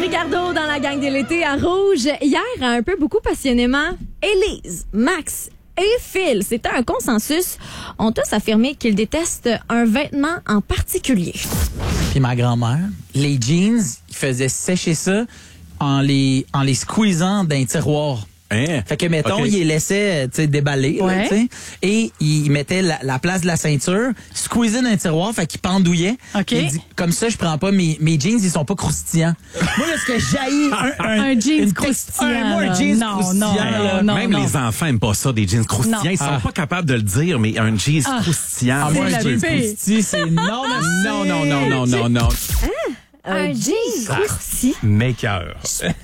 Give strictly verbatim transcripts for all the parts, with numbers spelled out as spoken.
Ricardo dans la gang de l'été à Rouge. Hier, un peu beaucoup passionnément, Élise, Max et Phil, c'était un consensus, ont tous affirmé qu'ils détestent un vêtement en particulier. Puis ma grand-mère, les jeans, ils faisaient sécher ça en les, en les squeezant dans un tiroir. Hein? Fait que, mettons, Okay. il les laissait, tu sais, déballer, Ouais. là, tu sais, et il mettait la, la place de la ceinture, squeezé dans un tiroir, fait qu'il pendouillait. OK. Il dit, comme ça, je prends pas mes, mes jeans, ils sont pas croustillants. Moi, là, ce que j'haïs, un, un, Un jeans une croustillant, texture, moi, un là. jeans Non, croustillant, non, là. non, Même non. les enfants aiment pas ça, des jeans croustillants. Non. Ils sont Ah. pas capables de le dire, mais un jeans croustillant. Ah, moi, C'est un la jeans pire. croustillant, c'est non, non, non, non, non, non, non. Un jean croustillant. Maker.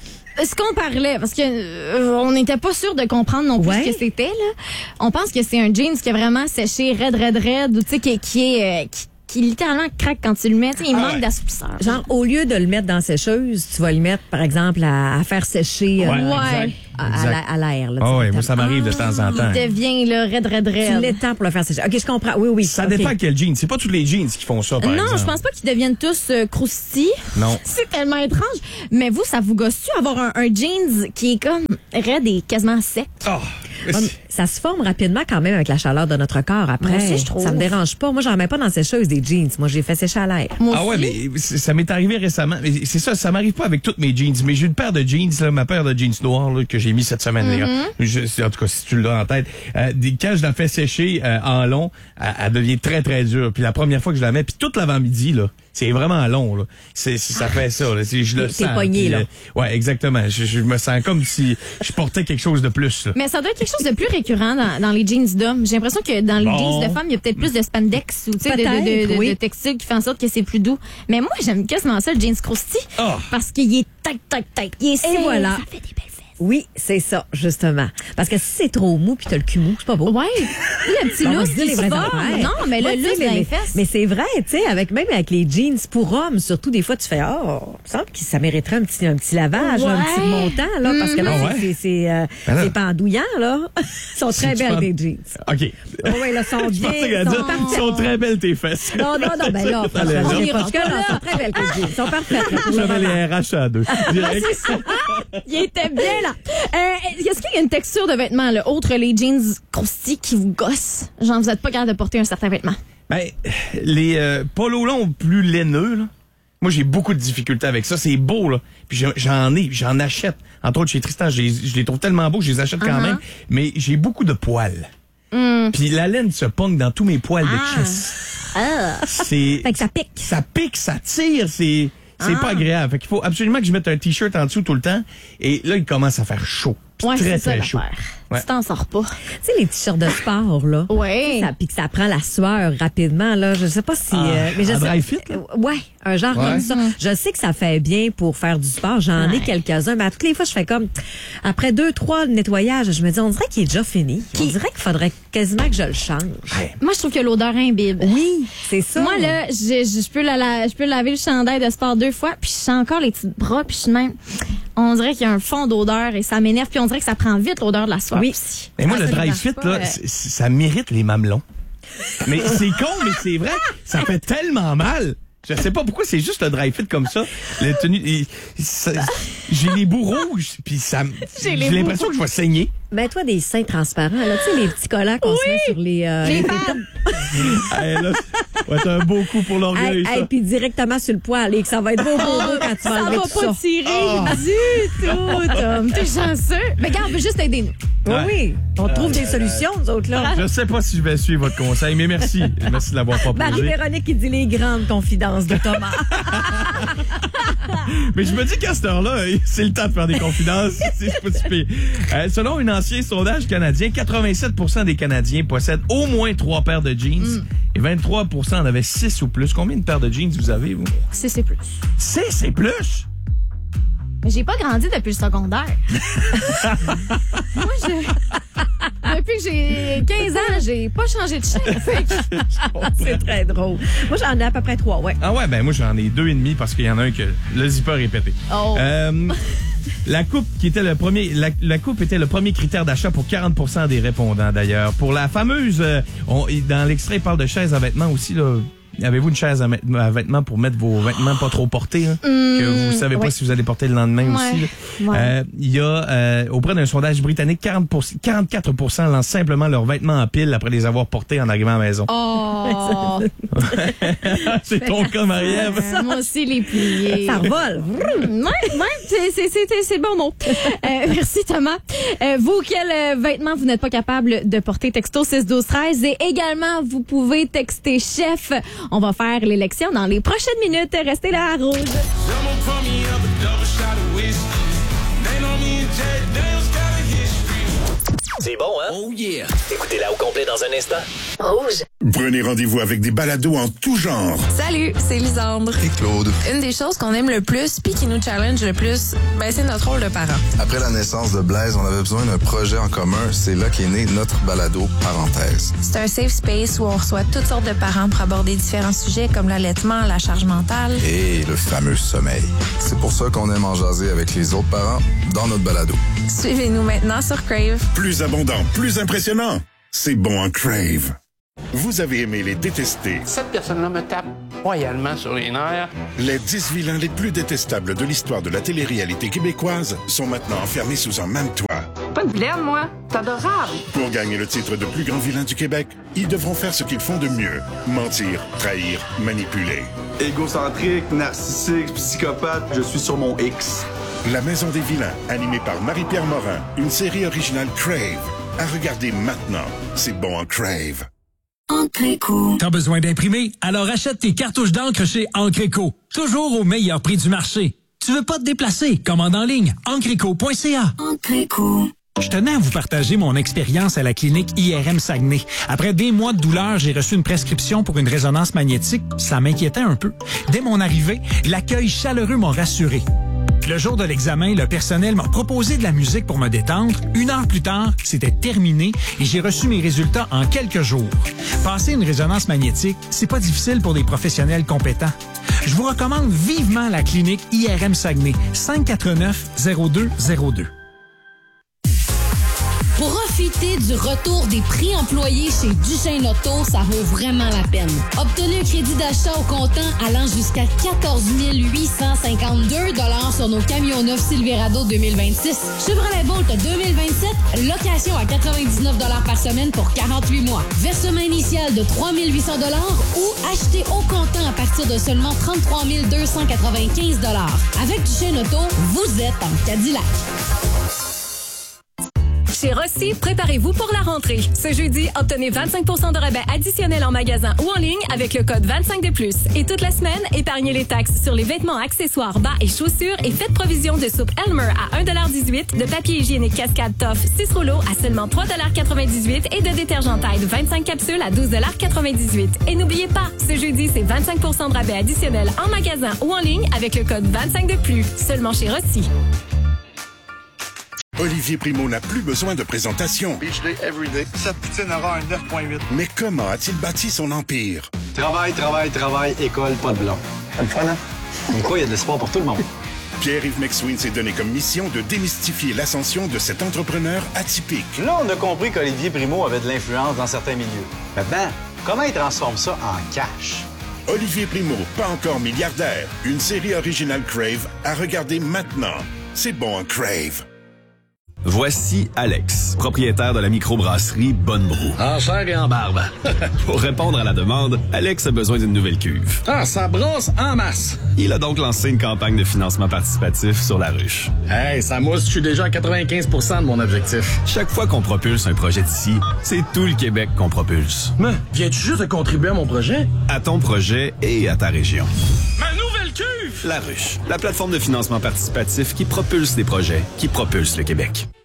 Ce qu'on parlait, parce que euh, on n'était pas sûr de comprendre non plus Ouais. ce que c'était, là. On pense que c'est un jeans qui a vraiment séché raide, raide, raide, ou tu sais, qui, qui est... euh, qui, qui littéralement craque quand tu le mets. Tu sais, il manque ouais. d'assouplisseur. Genre, au lieu de le mettre dans la sécheuse, tu vas le mettre, par exemple, à, à faire sécher euh, Ouais, Ouais. exact. à, à Exact. la- à l'air. là, Ah tu ouais, sais, moi, ça m'arrive de temps en temps. Il devient, là, raide, raide, Tu raide. l'étends pour le faire sécher. OK, je comprends. Oui, oui. Ça OK. dépend quel jeans. C'est pas tous les jeans qui font ça, par Non, exemple. je pense pas qu'ils deviennent tous euh, croustilles. Non. C'est tellement étrange. Mais vous, ça vous gosse-tu avoir un, un jeans qui est comme raide et quasiment sec? Ah, Ah, mais ça se forme rapidement quand même avec la chaleur de notre corps après. Moi aussi, je trouve. Ça me dérange pas. Moi, j'en mets pas dans la sécheuse des jeans. Moi, j'ai fait sécher à l'air. Moi Ah ouais, aussi. mais c'est- ça m'est arrivé récemment. Mais c'est ça, ça m'arrive pas avec toutes mes jeans. Mais j'ai une paire de jeans, là, ma paire de jeans noirs là, que j'ai mis cette semaine. les gars. Je- en tout cas, si tu l'as en tête, euh, des- quand je la fais sécher euh, en long, elle, elle devient très très dure. Puis la première fois que je la mets, puis toute l'avant-midi là, c'est vraiment long là. C'est c'est- ça fait ça. Là. C'est- Je le T'es sens. pogné, Puis, là. euh, ouais, exactement. Je, je me sens comme si je portais quelque chose de plus. Là. Mais ça doit être quelque chose de plus récurrent dans, dans les jeans d'hommes. J'ai l'impression que dans les Bon. jeans de femmes, il y a peut-être plus de spandex ou tu sais, de, de, de, Peut-être, de- oui. de textile qui fait en sorte que c'est plus doux. Mais moi, j'aime quasiment ça, le jeans croustille. Ah. Parce qu'il est tac, tac, tac. Il est serré, voilà. Ça fait des belles fesses. Oui, c'est ça, justement. Parce que si c'est trop mou puis t'as le cul mou, c'est pas beau. Ouais. Le petit On va lousse se dire qui les se vraies forme. affaires. Non, mais Ouais, le tu sais, lousse mais- dans les mais- fesses. Mais c'est vrai, tu sais, avec même avec les jeans pour hommes, surtout des fois tu fais oh, il me semble que ça mériterait un petit un petit lavage, un Ouais. petit montant là parce que là Mhm. c'est- c'est c'est euh, Ben là. c'est pendouillant là. Ils sont très tu belles penses- les jeans. OK. Oh oui, là sont Je bien. pensais qu'elle sont dit, parfaites. sont très belles tes fesses. Non non non, ben là, Allez, franchement, là. j'irai pas jusque-là, elles sont très belles les jeans. Ils sont parfaites là, pour le J'avais moment. les R H à deux. Direct. Il était bien là. Euh, Est-ce qu'il y a une texture de vêtement, là, autre les jeans croustillés qui vous gossent? Genre, vous êtes pas capable de porter un certain vêtement. Ben, les euh, polos longs plus laineux, là. Moi, j'ai beaucoup de difficultés avec ça. C'est beau, là. Puis j'en- j'en ai, j'en achète. Entre autres, chez Tristan, je les, je les trouve tellement beaux, je les achète quand Uh-huh. même. Mais j'ai beaucoup de poils. Puis la laine se pogne dans tous mes poils Ah. de chest. C'est... Fait que ça pique. Ça pique, ça tire, c'est... C'est Ah. pas agréable. Fait qu'il faut absolument que je mette un t-shirt en dessous tout le temps. Et là, il commence à faire chaud. Puis Ouais, très, c'est ça très chaud. l'affaire. Ouais. Tu t'en sors pas. Tu sais les t-shirts de sport là. Ouais. Ça, puis que ça prend la sueur rapidement là, je sais pas si Ah, euh, mais je en sais- dry fit, là? Euh, ouais, un genre Ouais. comme ça. Je sais que ça fait bien pour faire du sport, j'en ai Ouais. quelques-uns, mais à toutes les fois je fais comme après deux trois nettoyages, je me dis on dirait qu'il est déjà fini. On dirait qu'il faudrait quasiment que je le change. Moi, je trouve que l'odeur imbibe. Oui, c'est ça. Moi, là, je, je, je peux la, la- je peux laver le chandail de sport deux fois, puis je sens encore les petits bras, puis je suis même... On dirait qu'il y a un fond d'odeur et ça m'énerve, puis on dirait que ça prend vite l'odeur de la soie. Oui. aussi. Mais moi, Ah, le ça dry dérange fit, pas, là, euh, c'est- c'est- ça mérite les mamelons. Mais c'est con, mais c'est vrai. Ça fait tellement mal. Je sais pas pourquoi c'est juste le dry fit comme ça. Le tenue, il- ça- j'ai les bouts rouges, puis ça, j'ai les l'impression que je vais saigner. Ben toi des seins transparents là, tu sais les petits collants qu'on se met sur les euh, Les les pads. tétons. Hey, là, ça va être un beau coup pour l'orgueil, Hey, ça. hey, puis directement sur le poil et que ça va être beau beau beau quand tu vas Ça enlever va tout pas ça. tirer Oh. du tout, Tom. T'es chanceux. Mais regarde, on veut juste aider nous. Oui, Ouais. oui, on trouve des solutions nous autres là. Je sais pas si je vais suivre votre conseil, mais merci. Merci de l'avoir proposé. Marie-Véronique qui dit les grandes confidences de Thomas. Mais je me dis qu'à cette heure-là, c'est le temps de faire des confidences. C'est pas si pire. Euh, selon un ancien sondage canadien, quatre-vingt-sept pour cent des Canadiens possèdent au moins trois paires de jeans et vingt-trois pour cent en avaient six ou plus. Combien de paires de jeans vous avez, vous? C'est c'est plus. Six et plus? Mais j'ai pas grandi depuis le secondaire. Moi, je... Depuis que j'ai quinze ans, j'ai pas changé de chef. Fait que- C'est très drôle. Moi, j'en ai à peu près trois, ouais. Ah ouais, ben moi j'en ai deux et demi parce qu'il y en a un que le zipper est pété. Oh. Euh, la coupe qui était le premier, la, la coupe était le premier critère d'achat pour quarante pour cent des répondants d'ailleurs. Pour la fameuse, euh, on, dans l'extrait il parle de chaises à vêtements aussi là. Avez-vous une chaise à, mettre, à vêtements pour mettre vos vêtements pas trop portés, hein, mmh, que vous savez pas ouais. si vous allez porter le lendemain ouais. aussi? Il ouais. euh, y a, euh, auprès d'un sondage britannique, quarante pour cent, quarante-quatre pour cent lancent simplement leurs vêtements en pile après les avoir portés en arrivant à la maison. Oh! C'est ton cas, Marie-Ève. Euh, moi aussi, les pliés. Ça revole. Mmh, ouais, ouais, c'est, c'est, c'est, c'est le bon mot. Euh, merci, Thomas. Euh, vous, quel euh, vêtement vous n'êtes pas capable de porter? Texto six douze treize. Et également, vous pouvez texter chef. On va faire l'élection dans les prochaines minutes. Restez là à Rouge. C'est bon, hein? Oh yeah! Écoutez-la au complet dans un instant. Rouge. Prenez rendez-vous avec des balados en tout genre. Salut, c'est Lisandre. Et Claude. Une des choses qu'on aime le plus puis qui nous challenge le plus, ben c'est notre rôle de parent. Après la naissance de Blaise, on avait besoin d'un projet en commun. C'est là qu'est né notre balado Parenthèse. C'est un safe space où on reçoit toutes sortes de parents pour aborder différents sujets comme l'allaitement, la charge mentale. Et le fameux sommeil. C'est pour ça qu'on aime en jaser avec les autres parents dans notre balado. Suivez-nous maintenant sur Crave. Plus abondant, plus impressionnant. C'est bon en Crave. Vous avez aimé les détester. Cette personne-là me tape royalement sur les nerfs. Les dix vilains les plus détestables de l'histoire de la télé-réalité québécoise sont maintenant enfermés sous un même toit. Pas de vilaine, moi. C'est adorable. Pour gagner le titre de plus grand vilain du Québec, ils devront faire ce qu'ils font de mieux. Mentir, trahir, manipuler. Égocentrique, narcissique, psychopathe, je suis sur mon X. La Maison des vilains, animée par Marie-Pierre Morin, une série originale Crave. À regarder maintenant. C'est bon en Crave. Encreco. T'as besoin d'imprimer? Alors achète tes cartouches d'encre chez Encreco. Toujours au meilleur prix du marché. Tu veux pas te déplacer? Commande en ligne. encreco point c a. Encreco. Je tenais à vous partager mon expérience à la clinique I R M Saguenay. Après des mois de douleur, j'ai reçu une prescription pour une résonance magnétique. Ça m'inquiétait un peu. Dès mon arrivée, l'accueil chaleureux m'a rassuré. Le jour de l'examen, le personnel m'a proposé de la musique pour me détendre. Une heure plus tard, c'était terminé et j'ai reçu mes résultats en quelques jours. Passer une résonance magnétique, c'est pas difficile pour des professionnels compétents. Je vous recommande vivement la clinique I R M Saguenay, cinq cent quatre-vingt-neuf zéro deux zéro deux. Profitez du retour des prix employés chez Duchesne Auto, ça vaut vraiment la peine. Obtenez un crédit d'achat au comptant allant jusqu'à quatorze mille huit cent cinquante-deux dollars sur nos camions neufs Silverado deux mille vingt-six. Chevrolet Bolt deux mille vingt-sept, location à quatre-vingt-dix-neuf dollars par semaine pour quarante-huit mois. Versement initial de trois mille huit cents dollars ou acheté au comptant à partir de seulement trente-trois mille deux cent quatre-vingt-quinze dollars. Avec Duchesne Auto, vous êtes en Cadillac. Chez Rossi, préparez-vous pour la rentrée. Ce jeudi, obtenez vingt-cinq pour cent de rabais additionnel en magasin ou en ligne avec le code vingt-cinq de plus. Et toute la semaine, épargnez les taxes sur les vêtements, accessoires, bas et chaussures et faites provision de soupe Elmer à un dollar dix-huit, de papier hygiénique Cascade Tough six rouleaux à seulement trois dollars quatre-vingt-dix-huit et de détergent Tide vingt-cinq capsules à douze dollars quatre-vingt-dix-huit. Et n'oubliez pas, ce jeudi, c'est vingt-cinq pour cent de rabais additionnel en magasin ou en ligne avec le code vingt-cinq de plus. Seulement chez Rossi. Olivier Primo n'a plus besoin de présentation. Beach day everyday. Cette poutine aura un neuf virgule huit. Mais comment a-t-il bâti son empire? Travail, travail, travail, école, pas de blanc. C'est le fun, hein? Comme quoi, il y a de l'espoir pour tout le monde. Pierre-Yves McSween s'est donné comme mission de démystifier l'ascension de cet entrepreneur atypique. Là, on a compris qu'Olivier Primo avait de l'influence dans certains milieux. Maintenant, comment il transforme ça en cash? Olivier Primo, pas encore milliardaire. Une série originale Crave à regarder maintenant. C'est bon en Crave. Voici Alex, propriétaire de la microbrasserie Bonne Brou. En chair et en barbe. Pour répondre à la demande, Alex a besoin d'une nouvelle cuve. Ah, ça brosse en masse. Il a donc lancé une campagne de financement participatif sur la ruche. Hey, ça mousse, je suis déjà à quatre-vingt-quinze pour cent de mon objectif. Chaque fois qu'on propulse un projet d'ici, c'est tout le Québec qu'on propulse. Mais viens-tu juste de contribuer à mon projet? À ton projet et à ta région. Ma nouvelle cuve! La ruche, la plateforme de financement participatif qui propulse des projets, qui propulse le Québec.